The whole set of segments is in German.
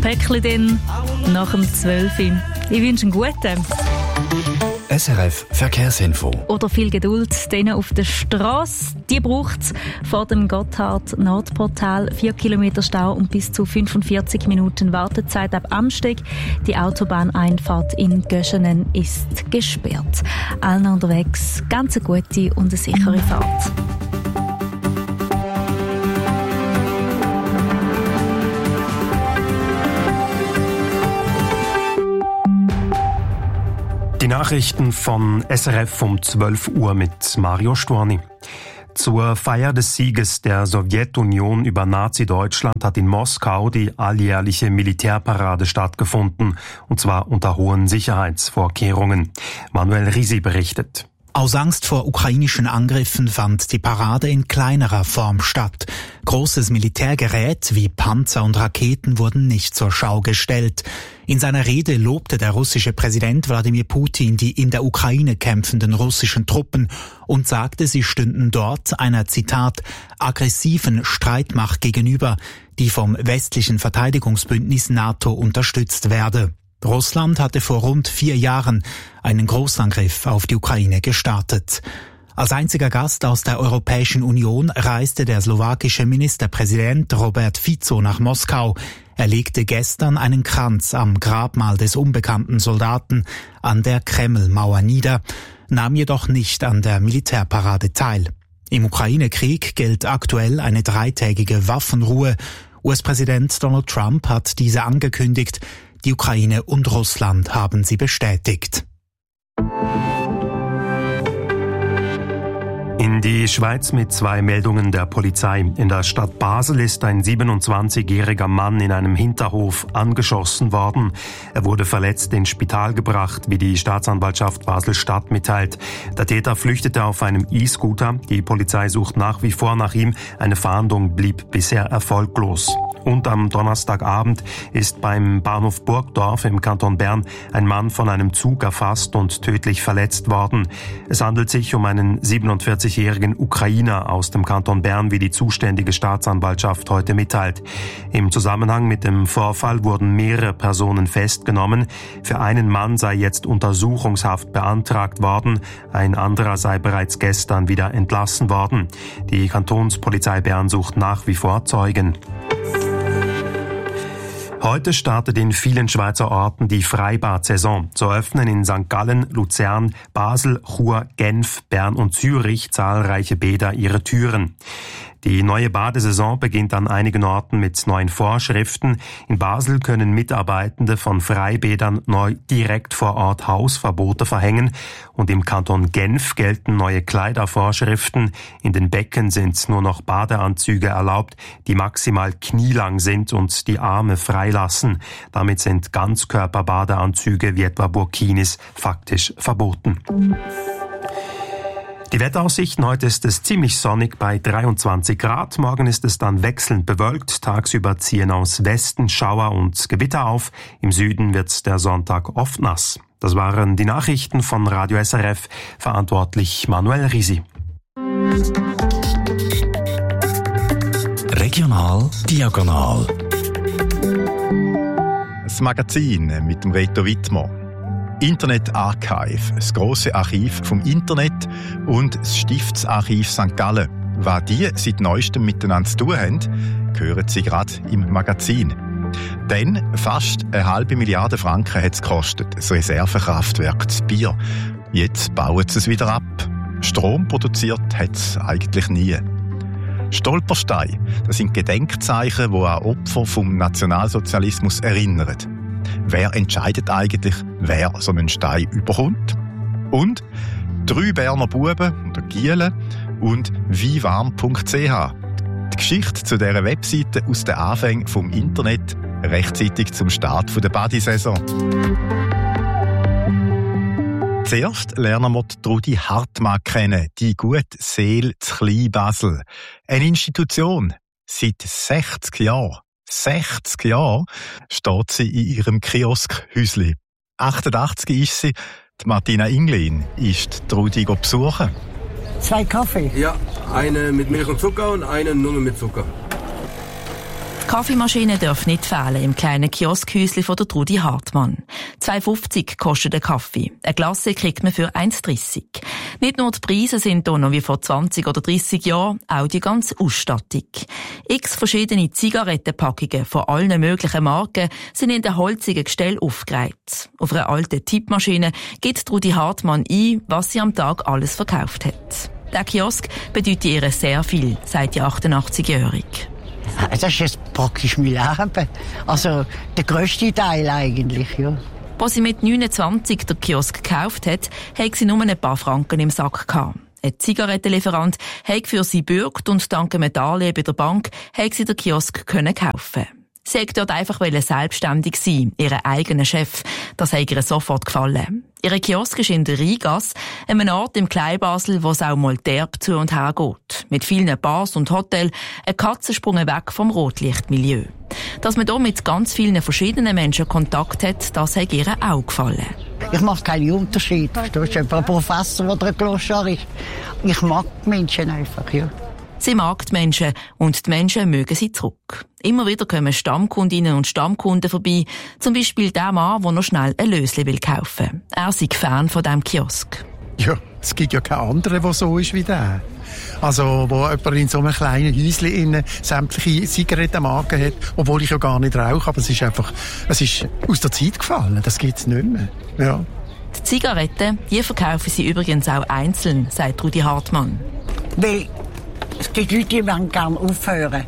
Päckchen dann nach dem 12 Uhr. Ich wünsche einen guten. SRF Verkehrsinfo. Oder viel Geduld denen auf der Straße. Die braucht es vor dem Gotthard-Nordportal. 4 Kilometer Stau und bis zu 45 Minuten Wartezeit ab Amsteg. Die Autobahneinfahrt in Göschenen ist gesperrt. Allen unterwegs ganz eine gute und eine sichere Fahrt. Die Nachrichten von SRF um 12 Uhr mit Mario Storni. Zur Feier des Sieges der Sowjetunion über Nazi-Deutschland hat in Moskau die alljährliche Militärparade stattgefunden, und zwar unter hohen Sicherheitsvorkehrungen. Manuel Risi berichtet. Aus Angst vor ukrainischen Angriffen fand die Parade in kleinerer Form statt. Großes Militärgerät wie Panzer und Raketen wurden nicht zur Schau gestellt. In seiner Rede lobte der russische Präsident Wladimir Putin die in der Ukraine kämpfenden russischen Truppen und sagte, sie stünden dort einer, Zitat, aggressiven Streitmacht gegenüber, die vom westlichen Verteidigungsbündnis NATO unterstützt werde. Russland hatte vor rund 4 Jahren einen Großangriff auf die Ukraine gestartet. Als einziger Gast aus der Europäischen Union reiste der slowakische Ministerpräsident Robert Fico nach Moskau. Er legte gestern einen Kranz am Grabmal des unbekannten Soldaten an der Kremlmauer nieder, nahm jedoch nicht an der Militärparade teil. Im Ukraine-Krieg gilt aktuell eine 3-tägige Waffenruhe. US-Präsident Donald Trump hat diese angekündigt. Die Ukraine und Russland haben sie bestätigt. In die Schweiz mit 2 Meldungen der Polizei. In der Stadt Basel ist ein 27-jähriger Mann in einem Hinterhof angeschossen worden. Er wurde verletzt ins Spital gebracht, wie die Staatsanwaltschaft Basel-Stadt mitteilt. Der Täter flüchtete auf einem E-Scooter. Die Polizei sucht nach wie vor nach ihm. Eine Fahndung blieb bisher erfolglos. Und am Donnerstagabend ist beim Bahnhof Burgdorf im Kanton Bern ein Mann von einem Zug erfasst und tödlich verletzt worden. Es handelt sich um einen 47-jährigen Ukrainer aus dem Kanton Bern, wie die zuständige Staatsanwaltschaft heute mitteilt. Im Zusammenhang mit dem Vorfall wurden mehrere Personen festgenommen. Für einen Mann sei jetzt Untersuchungshaft beantragt worden, ein anderer sei bereits gestern wieder entlassen worden. Die Kantonspolizei Bern sucht nach wie vor Zeugen. Heute startet in vielen Schweizer Orten die Freibad-Saison. So öffnen in St. Gallen, Luzern, Basel, Chur, Genf, Bern und Zürich zahlreiche Bäder ihre Türen. Die neue Badesaison beginnt an einigen Orten mit neuen Vorschriften. In Basel können Mitarbeitende von Freibädern neu direkt vor Ort Hausverbote verhängen. Und im Kanton Genf gelten neue Kleidervorschriften. In den Becken sind nur noch Badeanzüge erlaubt, die maximal knielang sind und die Arme freilassen. Damit sind Ganzkörperbadeanzüge wie etwa Burkinis faktisch verboten. Die Wetteraussichten: heute ist es ziemlich sonnig bei 23 Grad. Morgen ist es dann wechselnd bewölkt. Tagsüber ziehen aus Westen Schauer und Gewitter auf. Im Süden wird der Sonntag oft nass. Das waren die Nachrichten von Radio SRF. Verantwortlich Manuel Risi. Regional Diagonal. Das Magazin mit dem Reto Wittmer. Internet Archive, das grosse Archiv vom Internet und das Stiftsarchiv St. Gallen. Was die seit Neuestem miteinander zu tun haben, hören Sie gerade im Magazin. Denn fast 500 Milliarden Franken hat es gekostet, das Reservekraftwerk zu Bier. Jetzt bauen sie es wieder ab. Strom produziert hat es eigentlich nie. Stolpersteine, das sind Gedenkzeichen, die an Opfer vom Nationalsozialismus erinnern. Wer entscheidet eigentlich, wer so einen Stein überkommt? Und 3 Berner Buben oder Gielen und wiewarm.ch. Die Geschichte zu dieser Webseite aus den Anfängen vom Internet, rechtzeitig zum Start der Badesaison. Zuerst lernen wir Trudi Hartmann kennen, die gute Seele zu Kleinbasel. Eine Institution, seit 60 Jahren. 60 Jahre steht sie in ihrem Kioskhäusli. 88 ist sie. Die Martina Inglin ist Trudi besuchen. 2 Kaffee? Ja, eine mit Milch und Zucker und eine nur mit Zucker. Die Kaffeemaschine darf nicht fehlen im kleinen Kioskhäuschen von der Trudi Hartmann. 2,50 kostet der Kaffee. Eine Glasse kriegt man für 1,30. Nicht nur die Preise sind hier noch wie vor 20 oder 30 Jahren, auch die ganze Ausstattung. X verschiedene Zigarettenpackungen von allen möglichen Marken sind in den holzigen Gestell aufgereiht. Auf einer alten Tippmaschine gibt Trudi Hartmann ein, was sie am Tag alles verkauft hat. Der Kiosk bedeutet ihr sehr viel, sagt die 88-Jährige. Das ist praktisch mein Leben. Also der grösste Teil eigentlich, ja. Als sie mit 29 den Kiosk gekauft hat, hatte sie nur ein paar Franken im Sack gehabt. Ein Zigarettenlieferant hat für sie gebürgt und dank einem Darlehen bei der Bank hat sie den Kiosk kaufen. Sie wollte dort einfach selbstständig sein, ihren eigenen Chef. Das hat ihr sofort gefallen. Ihr Kiosk ist in der Rheingasse, einem Ort im Kleinbasel, wo es auch mal derb zu und her geht. Mit vielen Bars und Hotels, ein Katzensprung weg vom Rotlichtmilieu. Dass man hier mit ganz vielen verschiedenen Menschen Kontakt hat, das hat ihr auch gefallen. Ich mache keinen Unterschied. Du bist ein Professor oder ein Gloschar. Ich mag die Menschen einfach, ja. Sie mag die Menschen und die Menschen mögen sie zurück. Immer wieder kommen Stammkundinnen und Stammkunden vorbei, zum Beispiel der Mann, der noch schnell ein Lösli kaufen will. Er ist Fan von diesem Kiosk. Ja, es gibt ja keinen anderen, der so ist wie der. Also, wo jemand in so einem kleinen Häuschen sämtliche Zigarettenmarken hat, obwohl ich ja gar nicht rauche, aber es ist aus der Zeit gefallen. Das gibt's nicht mehr. Ja. Die Zigaretten, die verkaufen sie übrigens auch einzeln, sagt Trudi Hartmann. Weil es gibt Leute, die wollen gerne aufhören.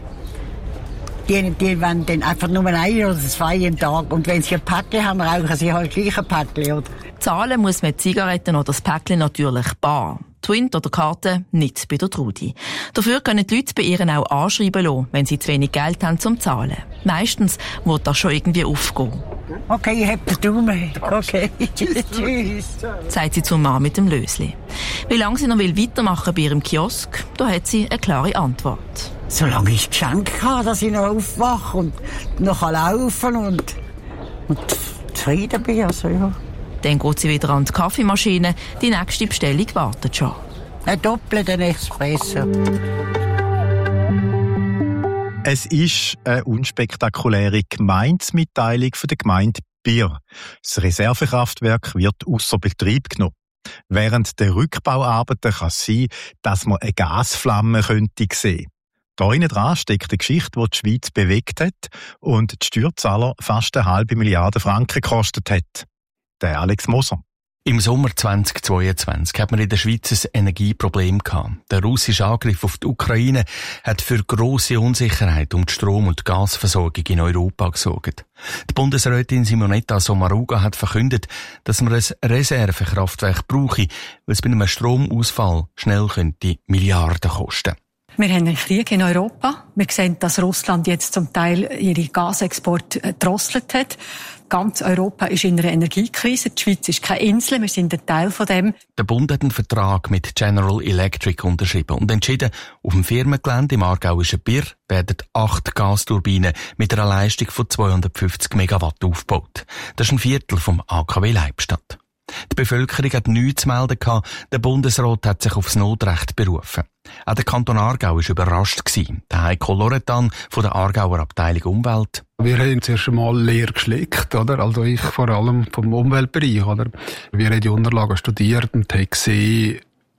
Die wollen dann einfach nur ein oder zwei am Tag. Und wenn sie ein Päckchen haben, rauchen sie halt gleich ein Päckchen, oder? Zahlen muss man Zigaretten oder das Päckchen natürlich bar. Twint oder Karte nicht bei der Trudi. Dafür können die Leute bei ihr auch anschreiben lassen, wenn sie zu wenig Geld haben zum Zahlen. Meistens wird das schon irgendwie aufgehen. Okay, ich hab den Daumen. Okay, tschüss. Sagt sie zum Mann mit dem Lösli. Wie lange sie noch weitermachen bei ihrem Kiosk, da hat sie eine klare Antwort. Solange ich Geschenke habe, dass ich noch aufwache und noch laufen kann und zufrieden bin, also ja. Dann geht sie wieder an die Kaffeemaschine. Die nächste Bestellung wartet schon. Ein doppelter Espresso. Es ist eine unspektakuläre Gemeindemitteilung von der Gemeinde Bier. Das Reservekraftwerk wird ausser Betrieb genommen. Während der Rückbauarbeiten kann es sein, dass man eine Gasflamme sehen könnte. Da innen dran steckt eine Geschichte, die die Schweiz bewegt hat und die Steuerzahler fast 500 Milliarden Franken gekostet hat. Der Alex Moser. Im Sommer 2022 hat man in der Schweiz ein Energieproblem gehabt. Der russische Angriff auf die Ukraine hat für grosse Unsicherheit um die Strom- und Gasversorgung in Europa gesorgt. Die Bundesrätin Simonetta Sommaruga hat verkündet, dass man ein Reservekraftwerk brauche, weil es bei einem Stromausfall schnell Milliarden kosten könnte. Wir haben einen Krieg in Europa. Wir sehen, dass Russland jetzt zum Teil ihre Gasexporte gedrosselt hat. Ganz Europa ist in einer Energiekrise. Die Schweiz ist keine Insel, wir sind ein Teil von dem. Der Bund hat einen Vertrag mit General Electric unterschrieben und entschieden, auf dem Firmengelände im aargauischen Bier werden 8 Gasturbinen mit einer Leistung von 250 Megawatt aufgebaut. Das ist ein Viertel vom AKW Leibstadt. Die Bevölkerung hat nichts zu melden gehabt. Der Bundesrat hat sich aufs Notrecht berufen. Auch der Kanton Aargau war überrascht gewesen. Der Heiko Loretan von der Aargauer Abteilung Umwelt. Wir haben zuerst einmal leer geschleckt, oder? Also ich vor allem vom Umweltbereich, oder? Wir haben die Unterlagen studiert und haben gesehen,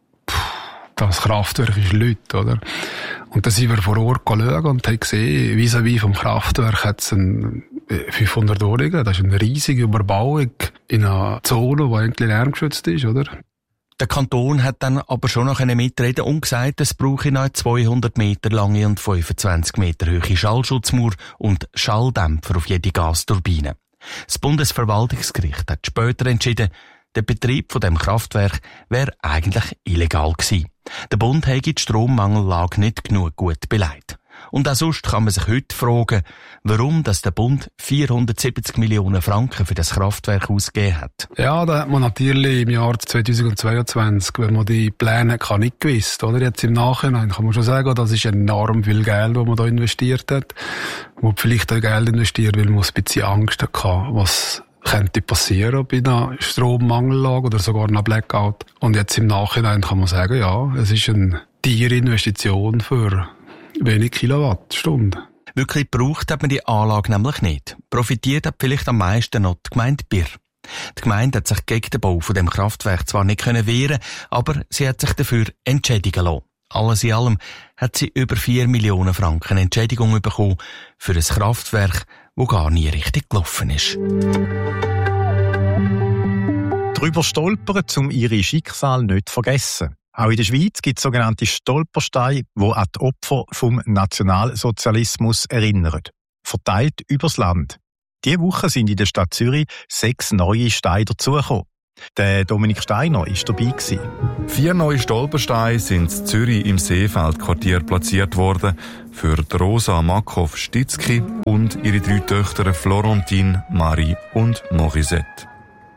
das Kraftwerk ist Leute, oder? Und dann sind wir vor Ort schauen und haben gesehen, vis-à-vis vom Kraftwerk hat es 500 Wohnungen. Das ist eine riesige Überbauung in einer Zone, die eigentlich lärmgeschützt ist, oder? Der Kanton hat dann aber schon noch mitreden und gesagt, es brauche noch eine 200 Meter lange und 25 Meter hohe Schallschutzmauer und Schalldämpfer auf jede Gasturbine. Das Bundesverwaltungsgericht hat später entschieden, der Betrieb von dem Kraftwerk wäre eigentlich illegal gewesen. Der Bund hätte die Strommangellage nicht genug gut beleidigt. Und auch sonst kann man sich heute fragen, warum der Bund 470 Millionen Franken für das Kraftwerk ausgegeben hat. Ja, da hat man natürlich im Jahr 2022, wenn man die Pläne nicht gewusst, oder? Jetzt im Nachhinein kann man schon sagen, das ist enorm viel Geld, das man da investiert hat. Man hat vielleicht auch Geld investiert, weil man ein bisschen Angst hatte, was könnte passieren bei einer Strommangellage oder sogar einer Blackout. Und jetzt im Nachhinein kann man sagen, ja, es ist eine teure Investition für wenig Kilowattstunden. Wirklich gebraucht hat man die Anlage nämlich nicht. Profitiert hat vielleicht am meisten noch die Gemeinde Birr. Die Gemeinde hat sich gegen den Bau von dem Kraftwerk zwar nicht wehren, aber sie hat sich dafür entschädigen lassen. Alles in allem hat sie über 4 Millionen Franken Entschädigung bekommen für ein Kraftwerk, das gar nie richtig gelaufen ist. Drüber stolpern, um ihre Schicksal nicht zu vergessen. Auch in der Schweiz gibt es sogenannte Stolpersteine, die an die Opfer vom Nationalsozialismus erinnern. Verteilt übers Land. Diese Woche sind in der Stadt Zürich 6 neue Steine dazugekommen. Der Dominik Steiner war dabei. 4 neue Stolpersteine sind in Zürich im Seefeldquartier platziert worden für Rosa Makov-Stitzky und ihre 3 Töchter Florentine, Marie und Morisette.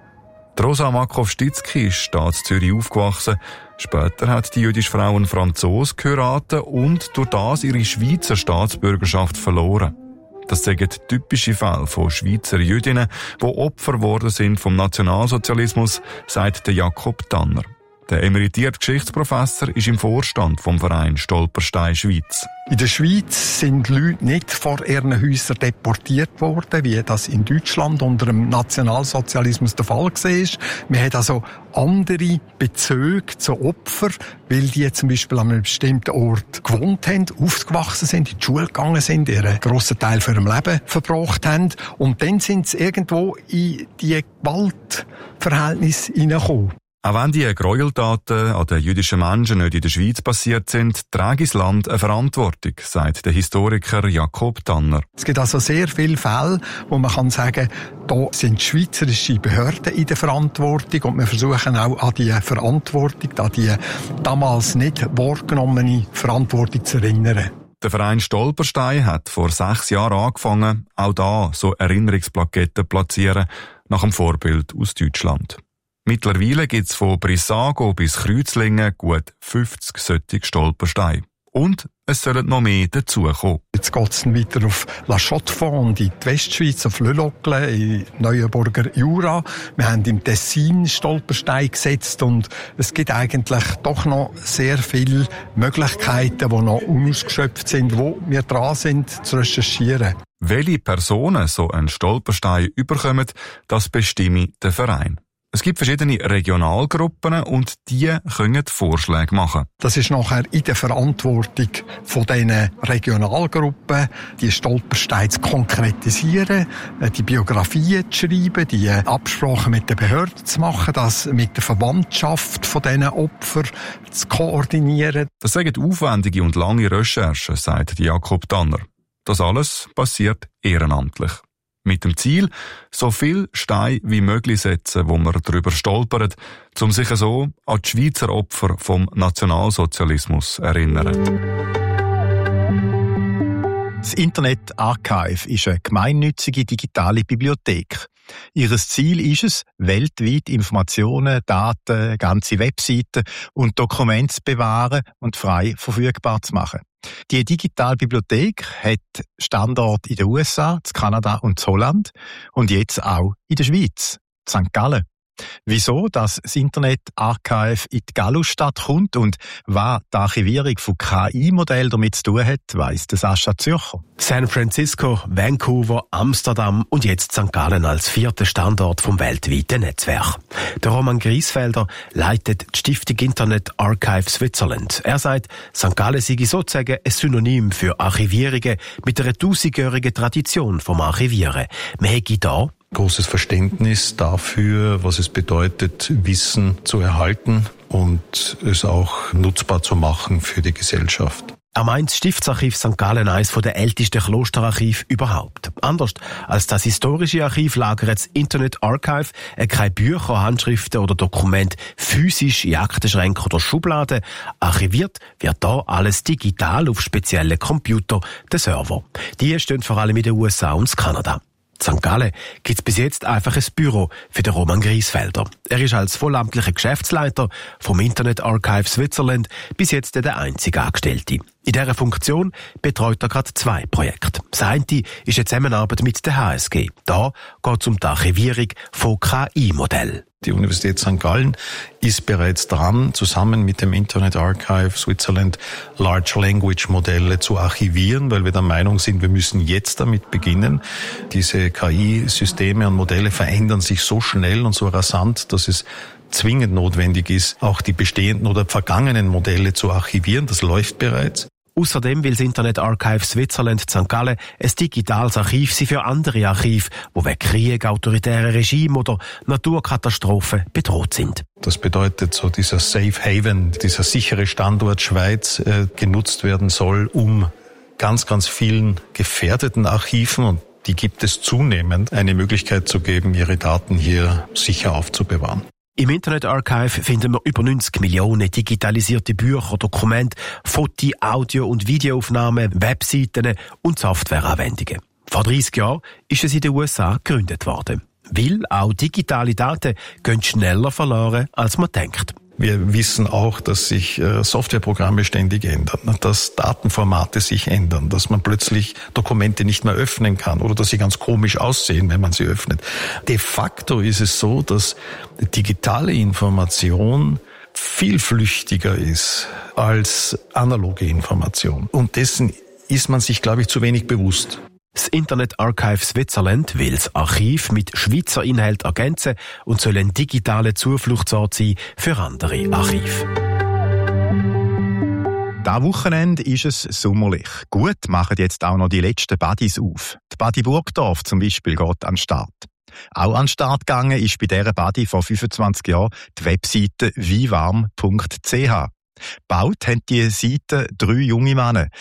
Rosa Makov-Stitzky ist hier in Zürich aufgewachsen. Später hat die jüdische Frau einen Franzosen geheiratet und durch das ihre Schweizer Staatsbürgerschaft verloren. Das sind typische Fälle von Schweizer Jüdinnen, die Opfer geworden sind vom Nationalsozialismus, sagt der Jakob Tanner. Der emeritierte Geschichtsprofessor ist im Vorstand vom Verein Stolperstein Schweiz. In der Schweiz sind Leute nicht vor ihren Häusern deportiert worden, wie das in Deutschland unter dem Nationalsozialismus der Fall war. Wir haben also andere Bezüge zu Opfern, weil die zum Beispiel an einem bestimmten Ort gewohnt haben, aufgewachsen sind, in die Schule gegangen sind, ihren grossen Teil für ihr Leben verbracht haben. Und dann sind sie irgendwo in die Gewaltverhältnisse hineingekommen. Auch wenn die Gräueltaten an den jüdischen Menschen nicht in der Schweiz passiert sind, trägt das Land eine Verantwortung, sagt der Historiker Jakob Tanner. Es gibt also sehr viele Fälle, wo man kann sagen, da sind schweizerische Behörden in der Verantwortung und wir versuchen auch an die Verantwortung, an die damals nicht wahrgenommene Verantwortung zu erinnern. Der Verein Stolperstein hat vor 6 Jahren angefangen, auch da so Erinnerungsplaketten zu platzieren, nach dem Vorbild aus Deutschland. Mittlerweile gibt es von Brissago bis Kreuzlingen gut 50 solche Stolpersteine. Und es sollen noch mehr dazukommen. Jetzt geht es weiter auf La Chaux-de-Fonds, in die Westschweiz, auf Le Locle, in Neuenburger Jura. Wir haben im Tessin Stolpersteine gesetzt und es gibt eigentlich doch noch sehr viele Möglichkeiten, die noch unausgeschöpft sind, wo wir dran sind, zu recherchieren. Welche Personen so einen Stolperstein überkommen, das bestimme der Verein. Es gibt verschiedene Regionalgruppen und die können Vorschläge machen. Das ist nachher in der Verantwortung von diesen Regionalgruppen, die Stolpersteine zu konkretisieren, die Biografien zu schreiben, die Absprachen mit den Behörden zu machen, das mit der Verwandtschaft von diesen Opfern zu koordinieren. Das sind aufwendige und lange Recherchen, sagt Jakob Tanner. Das alles passiert ehrenamtlich. Mit dem Ziel, so viel Steine wie möglich setzen, wo man darüber stolpert, um sich so an die Schweizer Opfer vom Nationalsozialismus zu erinnern. Das Internet Archive ist eine gemeinnützige digitale Bibliothek. Ihres Ziel ist es, weltweit Informationen, Daten, ganze Webseiten und Dokumente zu bewahren und frei verfügbar zu machen. Die Digitalbibliothek hat Standort in den USA, in Kanada und in Holland und jetzt auch in der Schweiz, in St. Gallen. Wieso das Internet Archive in die Gallusstadt kommt und was die Archivierung von KI-Modellen damit zu tun hat, weiss der Sascha Zürcher. San Francisco, Vancouver, Amsterdam und jetzt St. Gallen als 4. Standort vom weltweiten Netzwerk. Der Roman Griesfelder leitet die Stiftung Internet Archive Switzerland. Er sagt, St. Gallen sei sozusagen ein Synonym für Archivierungen mit einer 1000-jährigen Tradition vom Archivieren. Man hätte da großes Verständnis dafür, was es bedeutet, Wissen zu erhalten und es auch nutzbar zu machen für die Gesellschaft. Er meint, das Stiftsarchiv St. Gallen eines der ältesten Klosterarchive überhaupt. Anders als das historische Archiv lagert das Internet Archive keine Bücher, Handschriften oder Dokumente physisch in Aktenschränken oder Schubladen. Archiviert wird da alles digital auf speziellen Computer, den Server. Die stehen vor allem in den USA und Kanada. In St. Gallen gibt es bis jetzt einfach ein Büro für den Roman Griesfelder. Er ist als vollamtlicher Geschäftsleiter vom Internet Archive Switzerland bis jetzt der einzige Angestellte. In dieser Funktion betreut er gerade 2 Projekte. Das eine ist eine Zusammenarbeit mit der HSG. Da geht es um die Archivierung von KI-Modellen. Die Universität St. Gallen ist bereits dran, zusammen mit dem Internet Archive Switzerland Large Language Modelle zu archivieren, weil wir der Meinung sind, wir müssen jetzt damit beginnen. Diese KI-Systeme und Modelle verändern sich so schnell und so rasant, dass es zwingend notwendig ist, auch die bestehenden oder vergangenen Modelle zu archivieren. Das läuft bereits. Außerdem will das Internet Archive Switzerland St. Gallen ein digitales Archiv sein für andere Archive, die wegen Krieg, autoritären Regime oder Naturkatastrophen bedroht sind. Das bedeutet, so dieser Safe Haven, dieser sichere Standort Schweiz genutzt werden soll, um ganz, ganz vielen gefährdeten Archiven, und die gibt es zunehmend, eine Möglichkeit zu geben, ihre Daten hier sicher aufzubewahren. Im Internet Archive finden wir über 90 Millionen digitalisierte Bücher, Dokumente, Foto-, Audio- und Videoaufnahmen, Webseiten und Softwareanwendungen. Vor 30 Jahren ist es in den USA gegründet worden. Weil auch digitale Daten gehen schneller verloren, als man denkt. Wir wissen auch, dass sich Softwareprogramme ständig ändern, dass Datenformate sich ändern, dass man plötzlich Dokumente nicht mehr öffnen kann oder dass sie ganz komisch aussehen, wenn man sie öffnet. De facto ist es so, dass digitale Information viel flüchtiger ist als analoge Information. Und dessen ist man sich, glaube ich, zu wenig bewusst. Das Internet Archive Switzerland will das Archiv mit Schweizer Inhalt ergänzen und soll ein digitaler Zufluchtsort sein für andere Archive. Dieses Wochenende ist es sommerlich. Gut machen jetzt auch noch die letzten Badis auf. Die Badi Burgdorf zum Beispiel geht an den Start. Auch an den Start gegangen ist bei dieser Badi vor 25 Jahren die Webseite wiewarm.ch. Baut haben die Seite 3 junge Männer.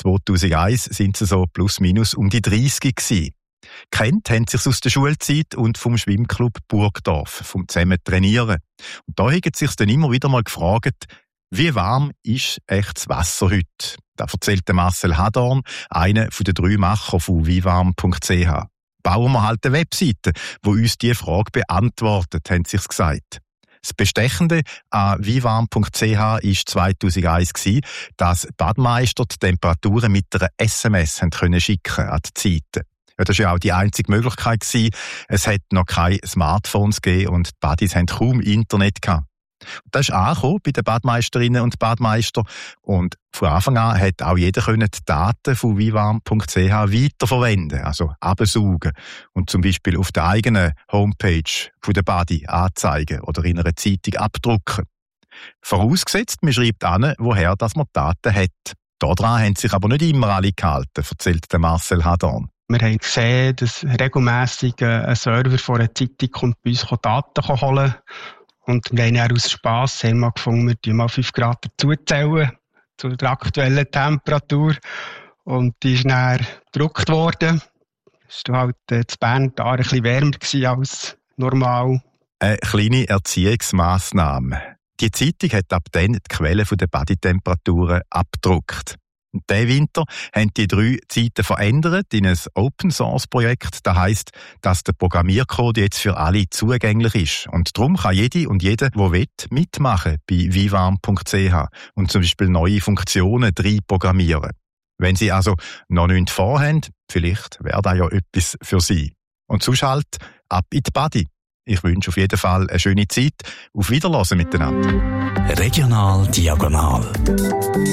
2001 sind sie so plus minus um die 30 gewesen. Kennt haben sie sich aus der Schulzeit und vom Schwimmclub Burgdorf, vom zusammen Trainieren. Und da haben sie sich dann immer wieder mal gefragt, wie warm ist echt das Wasser heute? Da erzählt Marcel Hadorn, einer der 3 Macher von wiewarm.ch. Bauen wir halt eine Webseite, die uns diese Frage beantwortet, haben sie sich gesagt. Das Bestechende an wiewarm.ch war 2001, dass Badmeister die Temperaturen mit einer SMS schicken an die Seite. Ja, das war ja auch die einzige Möglichkeit gewesen. Es hat noch keine Smartphones gegeben und die Badis haben kaum Internet gehabt. Das ist angekommen bei den Badmeisterinnen und Badmeistern und von Anfang an hat auch jeder die Daten von wiewarm.ch weiterverwenden, also absaugen und zum Beispiel auf der eigenen Homepage von der Badi anzeigen oder in einer Zeitung abdrucken. Vorausgesetzt, man schreibt an, woher das man Daten hat. Daran haben sich aber nicht immer alle gehalten, erzählt Marcel Hadorn. Wir haben gesehen, dass regelmässig ein Server von einer Zeitung kommt bei uns Daten holen. Und wir haben dann aus Spass gefunden, wir mal 5 Grad dazuzählen zu der aktuellen Temperatur. Und die ist dann gedruckt worden. Es war halt in Bern da ein bisschen wärmer als normal. Eine kleine Erziehungsmassnahme. Die Zeitung hat ab dann die Quelle der Bodytemperaturen abgedruckt. Und diesen Winter haben die 3 Seiten verändert in ein Open-Source-Projekt. Das heisst, dass der Programmiercode jetzt für alle zugänglich ist. Und darum kann jede und jeder, der will, mitmachen bei wiewarm.ch und zum Beispiel neue Funktionen programmieren. Wenn Sie also noch nichts vorhaben, vielleicht wäre das ja etwas für Sie. Und sonst halt ab in die Badi. Ich wünsche auf jeden Fall eine schöne Zeit. Auf Wiederhören miteinander. Regional Diagonal.